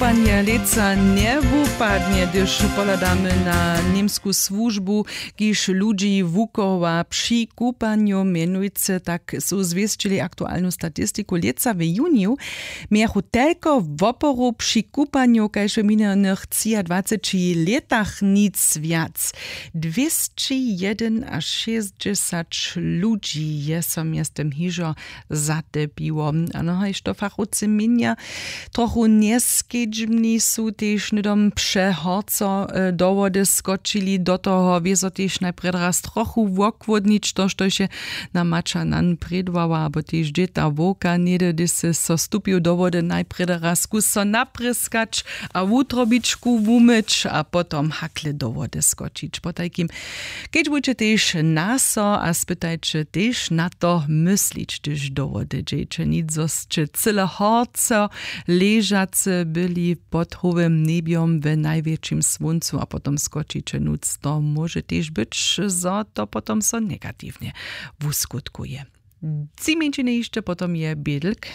kupanie leca nie wupadnie, gdyż poladamy na niemsku służbu, kiż ludzi wukoła przy kupaniu mianujce, tak są zwiestili aktualną statystyku leca w juniu, miachu tylko w oporu przy kupaniu, każ w minionych 23 latach nic wiac. 201 aż 60 ludzi jest miastem hiżo zatepiło. A no i to fachowcy mienia trochu nieskedźmni są też nidom przechorco dowody skoczyli do toho, wieso też najpierw raz trochu wokłodnić to, što się na maczanan predwała, abo też dzieta woka, niede, gdy se so stupił dowody najpierw raz kuso napryskać, a wutrobiczku wumyć, a potom hakle dowody skoczyć. Po takim, keď budete też naso, a spytajcie też na to myslić, gdyż dowody dzieci nic zosće cyle horco leżacy byli pod chowym nebiom w największym słońcu, a potom skoczycie nuc, to może też być, że to potom so negatywnie uskutkuje. Ci męczyny jeszcze potom je Biedlk.